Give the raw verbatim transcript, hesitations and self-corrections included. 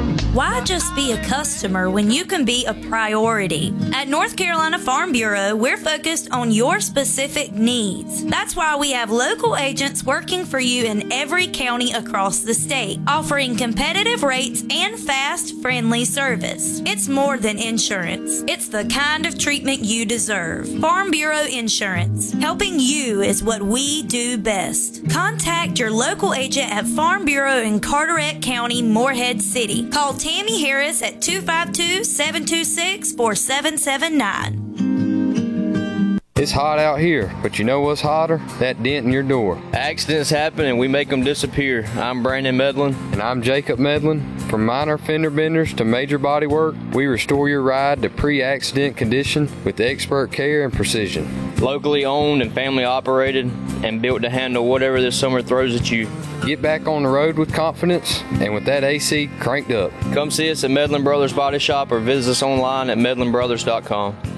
Why just be a customer when you can be a priority? At North Carolina Farm Bureau, we're focused on your specific needs. That's why we have local agents working for you in every county across the state, offering competitive rates and fast, friendly service. It's more than insurance. It's the kind of treatment you deserve. Farm Bureau Insurance. Helping you is what we do best. Contact your local agent at Farm Bureau in Carteret County, Morehead City. Call Tammy Harris at two five two, seven two six, four seven seven nine. It's hot out here, but you know what's hotter? That dent in your door. Accidents happen and we make them disappear. I'm Brandon Medlin. And I'm Jacob Medlin. From minor fender benders to major body work, we restore your ride to pre-accident condition with expert care and precision. Locally owned and family operated and built to handle whatever this summer throws at you. Get back on the road with confidence and with that A C cranked up. Come see us at Medlin Brothers Body Shop or visit us online at medlin brothers dot com.